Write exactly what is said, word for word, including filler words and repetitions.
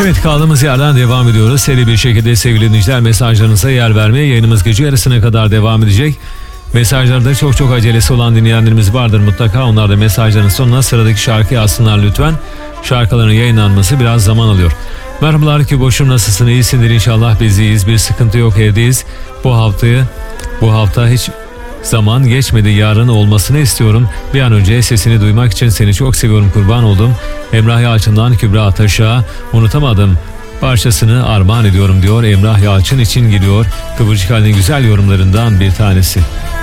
Evet, kaldığımız yerden devam ediyoruz. Seri bir şekilde sevgili dinleyiciler, mesajlarınıza yer vermeye yayınımız gece yarısına kadar devam edecek. Mesajlarda çok çok acelesi olan dinleyenlerimiz vardır mutlaka. Onlar da mesajların sonuna sıradaki şarkıyı alsınlar lütfen. Şarkıların yayınlanması biraz zaman alıyor. Merhabalar Küboş'um, nasılsın? İyisindir inşallah, biz iyiyiz. Bir sıkıntı yok, evdeyiz. Bu haftayı, bu hafta hiç zaman geçmedi, yarın olmasını istiyorum. Bir an önce sesini duymak için seni çok seviyorum, kurban oldum. Emrah Yalçın'dan Kübra Taş'a unutamadım parçasını armağan ediyorum diyor. Emrah Yalçın için geliyor. Kıvırcık Ali'nin güzel yorumlarından bir tanesi.